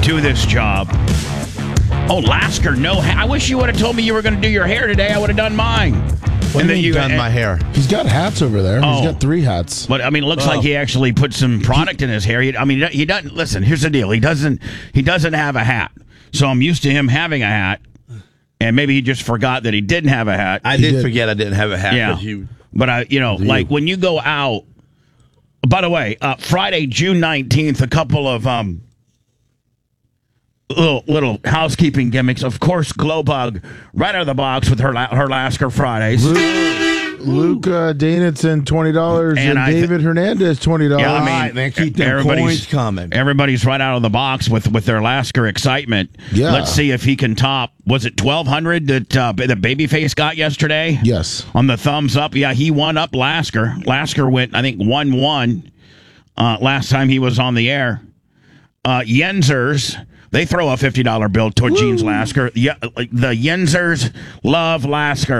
do this job. Oh, Lasker, no. I wish you would have told me you were going to do your hair today. I would have done mine. When and then you done my hair. He's got hats over there. He's got 3 hats. But I mean, it looks like he actually put some product in his hair. He doesn't. Listen, here's the deal. He doesn't have a hat. So I'm used to him having a hat, and maybe he just forgot that he didn't have a hat. I did forget I didn't have a hat. Yeah. But like when you go out. By the way, Friday, June 19th, a couple of little housekeeping gimmicks. Of course, Glowbug right out of the box with her Lasker Fridays. Luke Davidson, $20, and David Hernandez, $20. Yeah, I mean, man, keep them coins coming. Everybody's right out of the box with their Lasker excitement. Yeah. Let's see if he can top. Was it 1,200 that the Babyface got yesterday? Yes. On the thumbs up, yeah, he won up Lasker. Lasker went, I think, 1-1 last time he was on the air. Yenzers. They throw a $50 bill toward Gene's Lasker. Yeah, the Yenzers love Lasker.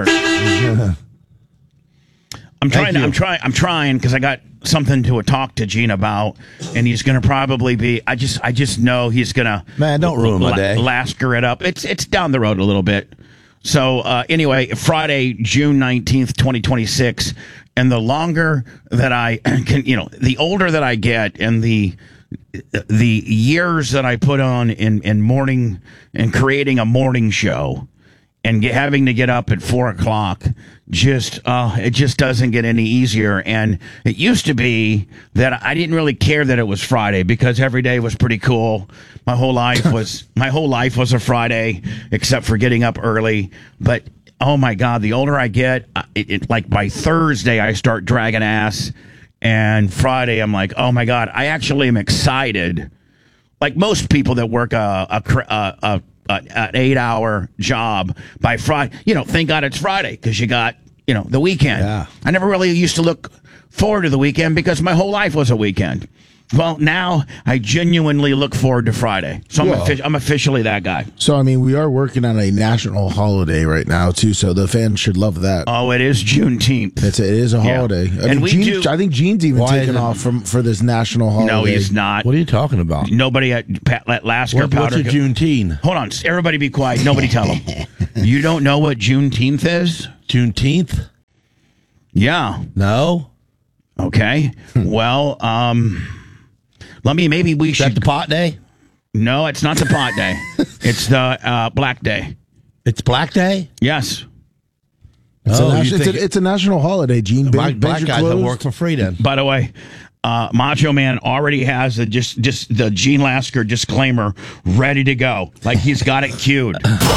I'm trying because I got something to talk to Gene about, and he's going to probably be. I just know he's going to. Man, don't ruin my day. Lasker it up. It's down the road a little bit. So anyway, Friday, June 19th, 2026, and the longer that I can, the older that I get, and the years that I put on in morning and creating a morning show and having to get up at 4:00, it just doesn't get any easier. And it used to be that I didn't really care that it was Friday because every day was pretty cool. My whole life was a Friday, except for getting up early. But oh my God, the older I get, like by Thursday I start dragging ass. And Friday, I'm like, oh my God, I actually am excited. Like most people that work an 8-hour job by Friday, thank God it's Friday because you got, the weekend. Yeah. I never really used to look forward to the weekend because my whole life was a weekend. Well, now I genuinely look forward to Friday. So I'm officially that guy. So, I mean, we are working on a national holiday right now, too, so the fans should love that. Oh, it is Juneteenth. It is a holiday. Yeah. I think Gene's even taken off for this national holiday. No, he's not. What are you talking about? Nobody at Lasker What's a Juneteenth? Hold on. Everybody be quiet. Nobody tell them. You don't know what Juneteenth is? Juneteenth? Yeah. No? Okay. Well, maybe we should. Is that the pot day? No, it's not the pot day. It's the Black Day. It's Black Day? Yes. It's a national holiday, Gene. Black guys that work for free then. By the way, Macho Man already has just the Gene Lasker disclaimer ready to go. Like he's got it queued.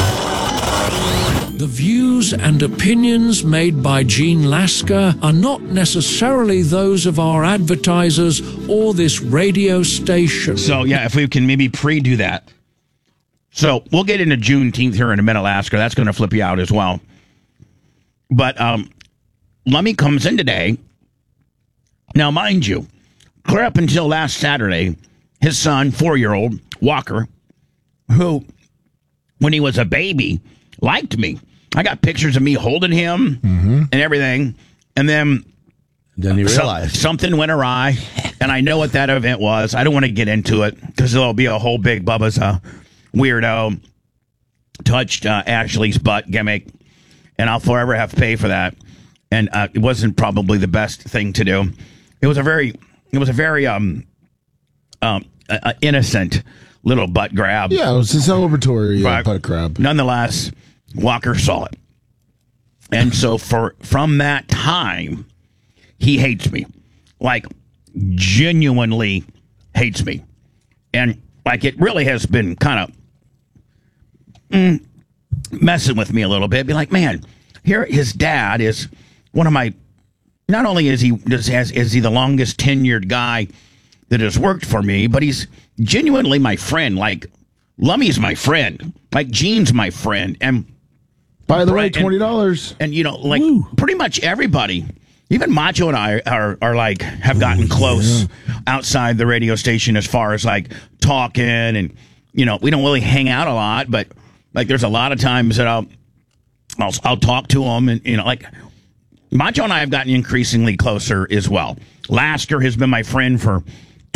The views and opinions made by Gene Lasker are not necessarily those of our advertisers or this radio station. So, yeah, if we can maybe pre-do that. So, we'll get into Juneteenth here in a minute, Lasker. That's going to flip you out as well. But Lummy comes in today. Now, mind you, clear up until last Saturday, his son, 4-year-old, Walker, who, when he was a baby, liked me. I got pictures of me holding him and everything. And then you realized something went awry. And I know what that event was. I don't want to get into it because there'll be a whole big Bubba's a weirdo touched Ashley's butt gimmick. And I'll forever have to pay for that. And it wasn't probably the best thing to do. It was a very innocent little butt grab. Yeah, it was a celebratory butt grab. Nonetheless, Walker saw it. And so from that time, he hates me. Like, genuinely hates me. And, like, it really has been kind of messing with me a little bit. Be like, man, here his dad is one of my... Not only is he the longest tenured guy that has worked for me, but he's genuinely my friend. Like, Lummy's my friend. Like, Gene's my friend. And by the way, $20. And pretty much everybody, even Macho and I are like, have gotten close outside the radio station as far as like talking, and we don't really hang out a lot, but like there's a lot of times that I'll talk to him, and like Macho and I have gotten increasingly closer as well. Lasker has been my friend for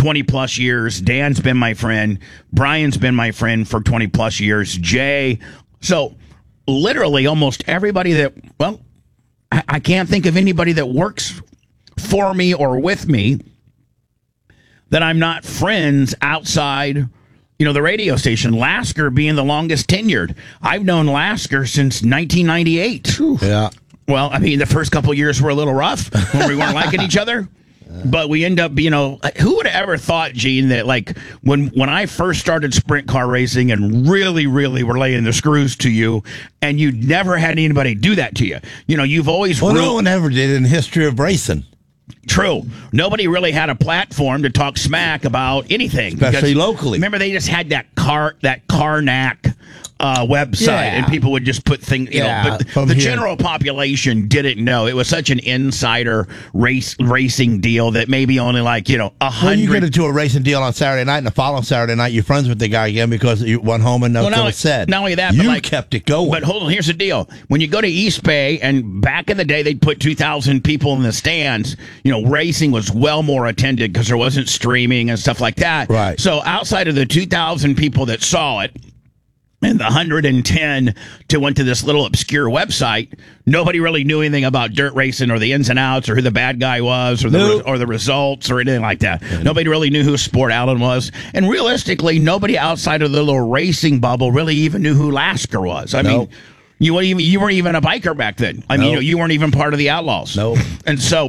20 plus years. Dan's been my friend. Brian's been my friend for 20 plus years. Jay. So literally almost everybody that, well, I can't think of anybody that works for me or with me that I'm not friends outside, the radio station. Lasker being the longest tenured. I've known Lasker since 1998. Yeah. Well, I mean, the first couple of years were a little rough when we weren't liking each other. But we end up, who would have ever thought, Gene, that like when I first started sprint car racing and really, really were laying the screws to you, and you never had anybody do that to you. You've always no one ever did in the history of racing. True. Nobody really had a platform to talk smack about anything, especially locally. Remember, they just had that Carnac website, and people would just put things. But the general population didn't know. It was such an insider racing deal that maybe only 100. Well, you get into a racing deal on Saturday night, and the following Saturday night, you're friends with the guy again because you went home and nothing was said. Not only that, you kept it going. But hold on, here's the deal: when you go to East Bay, and back in the day, they'd put 2,000 people in the stands. Racing was well more attended because there wasn't streaming and stuff like that. Right. So outside of the 2,000 people that saw it, and the 110 to went to this little obscure website, nobody really knew anything about dirt racing or the ins and outs or who the bad guy was or the results or anything like that. Nobody really knew who Sport Allen was. And realistically, nobody outside of the little racing bubble really even knew who Lasker was. I mean, you weren't even a biker back then. I mean, you weren't even part of the Outlaws. No. And so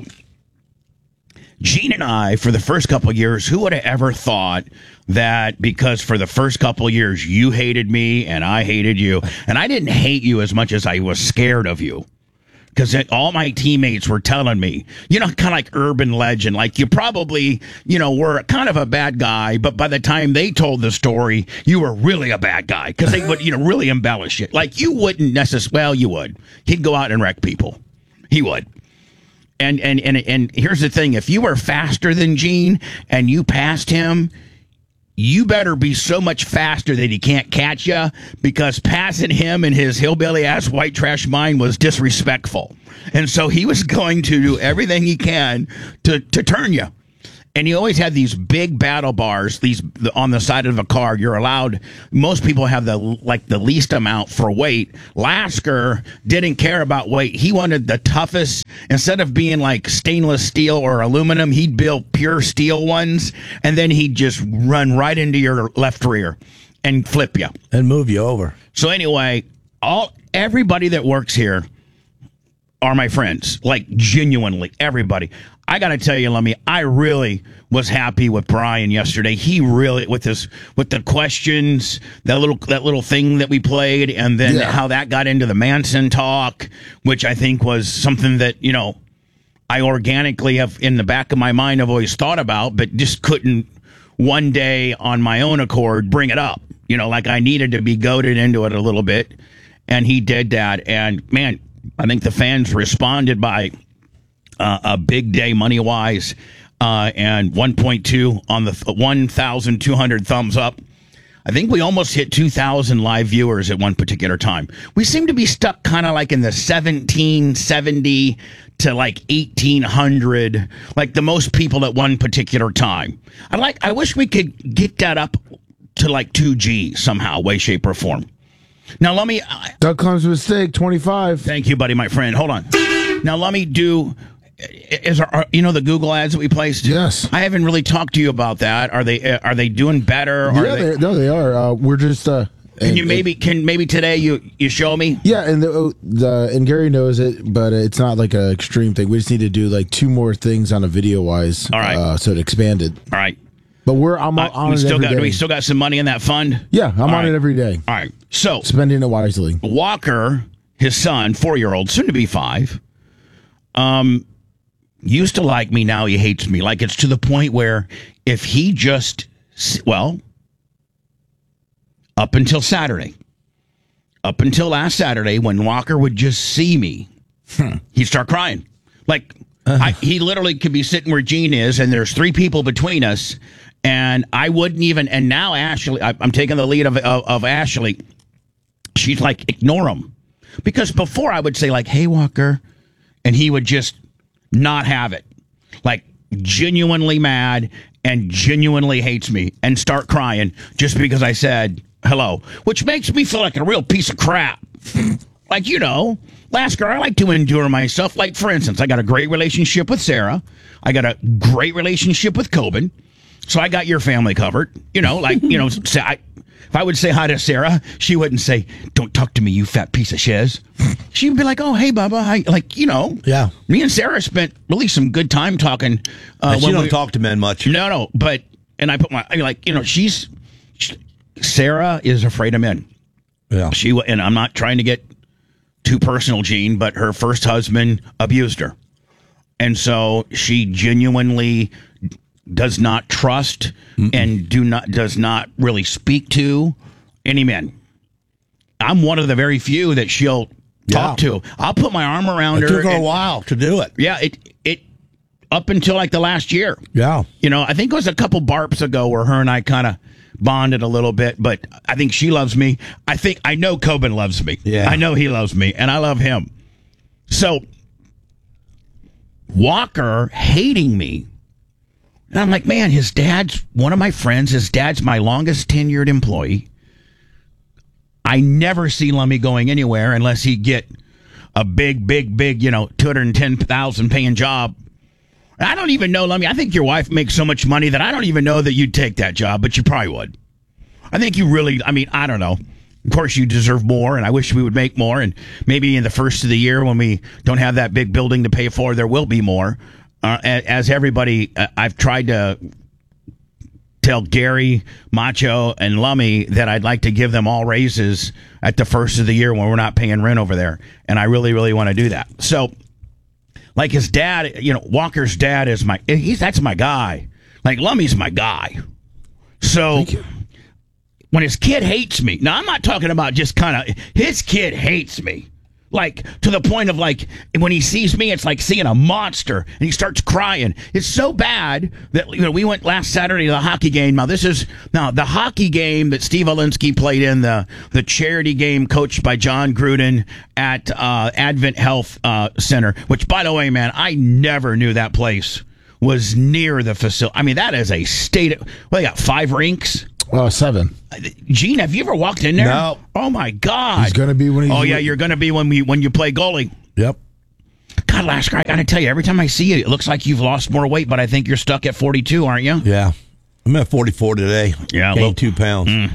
Gene and I, for the first couple of years, who would have ever thought that because for the first couple of years you hated me and I hated you, and I didn't hate you as much as I was scared of you, because all my teammates were telling me, kind of like urban legend, like you probably, were kind of a bad guy, but by the time they told the story, you were really a bad guy because they would, really embellish it. Like you wouldn't necessarily, well, you would. He'd go out and wreck people. He would. And here's the thing: if you were faster than Gene and you passed him, you better be so much faster that he can't catch you, because passing him in his hillbilly ass white trash mind was disrespectful. And so he was going to do everything he can to turn you. And he always had these big battle bars, on the side of a car. You're allowed. Most people have the least amount for weight. Lasker didn't care about weight. He wanted the toughest. Instead of being like stainless steel or aluminum, he'd build pure steel ones, and then he'd just run right into your left rear and flip you and move you over. So anyway, everybody that works here are my friends, like genuinely everybody. I got to tell you, Lummy, I really was happy with Brian yesterday. He really, with the questions, that little thing that we played, and then how that got into the Manson talk, which I think was something that, I organically have in the back of my mind, I've always thought about, but just couldn't one day on my own accord bring it up. Like I needed to be goaded into it a little bit, and he did that. And man, I think the fans responded by a big day money wise, and 1.2 on the 1,200 thumbs up. I think we almost hit 2,000 live viewers at one particular time. We seem to be stuck kind of like in the 1770 to like 1,800, like the most people at one particular time. I wish we could get that up to like 2G somehow, way, shape, or form. Now let me. Doug Clem's mistake 25. Thank you, buddy, my friend. Hold on. Now let me do. The Google ads that we placed? Yes. I haven't really talked to you about that. Are they doing better? They are. We're just. Can maybe today you show me? Yeah, and and Gary knows it, but it's not like an extreme thing. We just need to do like 2 more things on a video wise. All right. So it expanded. All right. But I'm on it every day. We still got some money in that fund? Yeah, I'm on it every day. All right. So spending it wisely. Walker, his son, 4-year-old, soon to be 5, used to like me. Now he hates me. Like, it's to the point where if he just, up until last Saturday, when Walker would just see me, he'd start crying. Like, he literally could be sitting where Gene is, and there's 3 people between us, and I wouldn't even. And now Ashley, I'm taking the lead of Ashley. She's like, ignore him, because before I would say like, "Hey, Walker," and he would just not have it. Like, genuinely mad and genuinely hates me and start crying just because I said hello, which makes me feel like a real piece of crap. Like, Lasker, I like to endure myself. Like, for instance, I got a great relationship with Sarah. I got a great relationship with Coben. So I got your family covered. If I would say hi to Sarah, she wouldn't say, "Don't talk to me, you fat piece of shiz." She'd be like, "Oh, hey, Bubba." Yeah. Me and Sarah spent really some good time talking. She don't talk to men much. No. And I put Sarah is afraid of men. Yeah. And I'm not trying to get too personal, Gene, but her first husband abused her. And so she genuinely does not trust and does not really speak to any men. I'm one of the very few that she'll talk to. I'll put my arm around her. It took her a while to do it. Yeah, it up until like the last year. Yeah. I think it was a couple barps ago where her and I kind of bonded a little bit, but I think she loves me. I know Coben loves me. Yeah. I know he loves me, and I love him. So Walker hating me. And I'm like, man, his dad's one of my friends. His dad's my longest tenured employee. I never see Lummy going anywhere unless he get a big, 210,000 paying job. I don't even know, Lummy. I think your wife makes so much money that I don't even know that you'd take that job, but you probably would. I think you really, I don't know. Of course, you deserve more, and I wish we would make more. And maybe in the first of the year when we don't have that big building to pay for, there will be more. As everybody, I've tried to tell Gary, Macho, and Lummy that I'd like to give them all raises at the first of the year when we're not paying rent over there. And I really, really want to do that. So, like his dad, Walker's dad is that's my guy. Like Lummy's my guy. So when his kid hates me, now I'm not talking about just his kid hates me. Like, to the point of, like, when he sees me, it's like seeing a monster, and he starts crying. It's so bad that, we went last Saturday to the hockey game. Now, the hockey game that Steve Olinsky played in, the charity game coached by John Gruden at Advent Health Center, which, by the way, man, I never knew that place was near the facility. That is a state. They got 5 rinks. 7. Gene, have you ever walked in there? No. Oh my God. He's going to be when he's. Oh yeah, you're going to be when you play goalie. Yep. God, Lasker, I got to tell you, every time I see you, it looks like you've lost more weight, but I think you're stuck at 42, aren't you? Yeah. I'm at 44 today. Yeah, gained 2 pounds.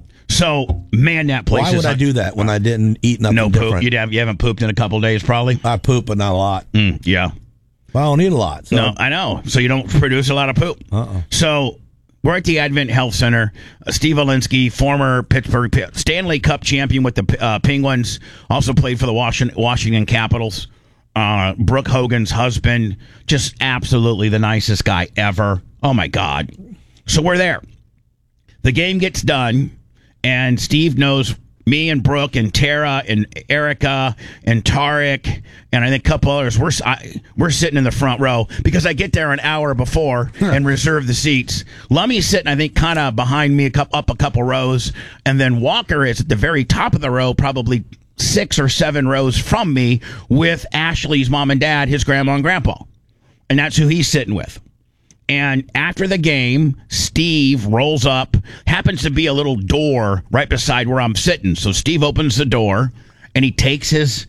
So, man, that place. Why would I do that when I didn't eat nothing no different? Poop. You haven't pooped in a couple of days, probably. I poop, but not a lot. Yeah. Well, I don't eat a lot. So. No, I know. So you don't produce a lot of poop. So. We're at the Advent Health Center. Steve Olinsky, former Pittsburgh Stanley Cup champion with the Penguins, also played for the Washington Capitals. Brooke Hogan's husband, just absolutely the nicest guy ever. Oh, my God. So we're there. The game gets done, and Steve knows me and Brooke and Tara and Erica and Tarek and I think a couple others. We're sitting in the front row because I get there an hour before and reserve the seats. Lummy's sitting, I think, kind of behind me, up a couple rows, and then Walker is at the very top of the row, probably 6 or 7 rows from me, with Ashley's mom and dad, his grandma and grandpa, and that's who he's sitting with. And after the game, Steve rolls up, happens to be a little door right beside where I'm sitting. So Steve opens the door, and he takes his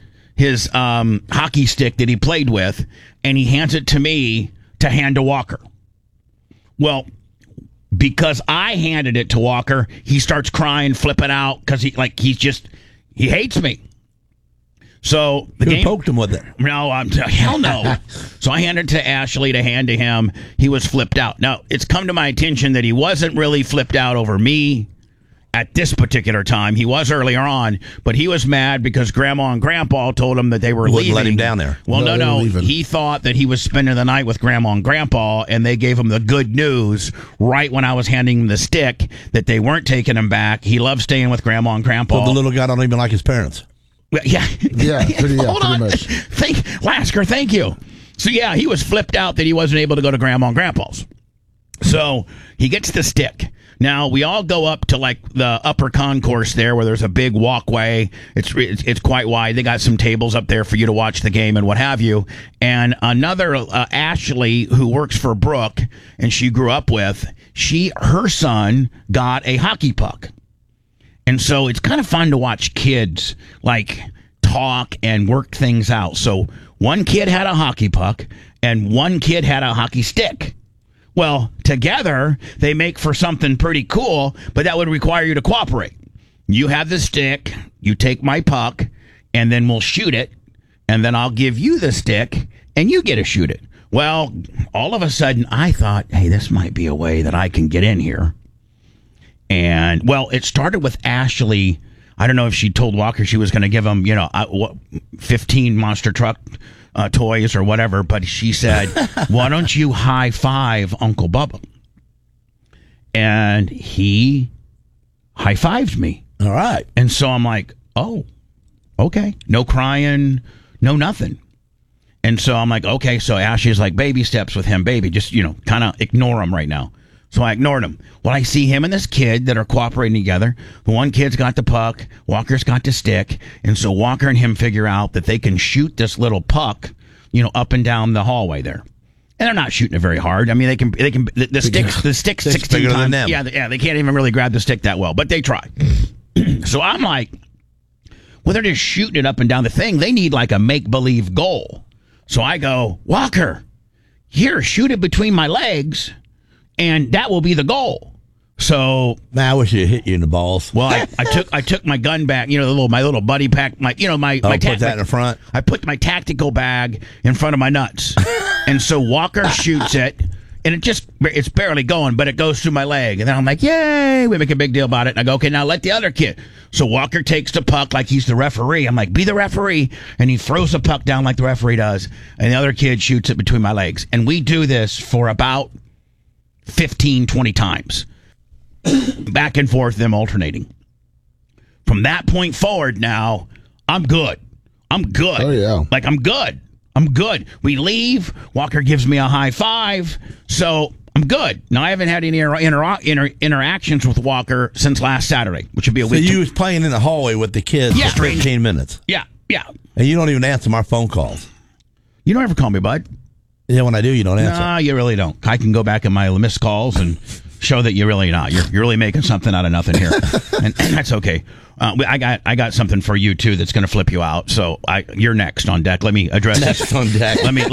hockey stick that he played with, and he hands it to me to hand to Walker. Well, because I handed it to Walker, he starts crying, flipping out, because he hates me. So the game poked him with it. No, hell no. So I handed it to Ashley to hand to him. He was flipped out. Now, it's come to my attention that he wasn't really flipped out over me at this particular time. He was earlier on, but he was mad because Grandma and Grandpa told him that they were leaving. Let him down there. Well, no. He thought that he was spending the night with Grandma and Grandpa, and they gave him the good news right when I was handing him the stick that they weren't taking him back. He loves staying with Grandma and Grandpa. So the little guy don't even like his parents. Yeah, pretty much. Lasker, thank you. So yeah, he was flipped out that he wasn't able to go to Grandma and Grandpa's. So he gets the stick. Now, we all go up to like the upper concourse there where there's a big walkway. It's quite wide. They got some tables up there for you to watch the game and what have you. And another, Ashley, who works for Brooke and she grew up with, her son got a hockey puck. And so it's kind of fun to watch kids like talk and work things out. So one kid had a hockey puck and one kid had a hockey stick. Well, together, they make for something pretty cool, but that would require you to cooperate. You have the stick, you take my puck, and then we'll shoot it, and then I'll give you the stick, and you get to shoot it. Well, all of a sudden, I thought, hey, this might be a way that I can get in here. And, well, it started with Ashley. I don't know if she told Walker she was going to give him, 15 monster truck toys or whatever, but she said, why don't you high five Uncle Bubba? And he high fived me. All right. And so I'm like, oh, okay. No crying, no nothing. And so I'm like, okay. So Ashley's like, baby steps with him, baby. Just, kind of ignore him right now. So I ignored him. Well, I see him and this kid that are cooperating together. The one kid's got the puck. Walker's got the stick. And so Walker and him figure out that they can shoot this little puck, up and down the hallway there. And they're not shooting it very hard. I mean, the stick's 16 bigger times. than them. Yeah, they can't even really grab the stick that well, but they try. So I'm like, well, they're just shooting it up and down the thing. They need like a make-believe goal. So I go, Walker, here, shoot it between my legs. And that will be the goal. So, man, I wish it hit you in the balls. Well, I took my gun bag, my little buddy pack, my put that in the front. I put my tactical bag in front of my nuts, and so Walker shoots it, and it's barely going, but it goes through my leg, and then I'm like, yay! We make a big deal about it, and I go, okay, now let the other kid. So Walker takes the puck like he's the referee. I'm like, be the referee, and he throws the puck down like the referee does, and the other kid shoots it between my legs, and we do this for about 15, 20 times. Back and forth, them alternating. From that point forward now, I'm good. Oh, yeah. Like, I'm good. We leave. Walker gives me a high five. So, I'm good. Now, I haven't had any interactions with Walker since last Saturday, which would be a week. So, you was playing in the hallway with the kids for 15 minutes. Yeah. And you don't even answer my phone calls. You don't ever call me, bud. Yeah, when I do, you don't answer. No, you really don't. I can go back in my missed calls and show that you're really not. You're really making something out of nothing here, and that's okay. I got something for you too that's going to flip you out. So you're next on deck. Let me address next this. on deck. Let me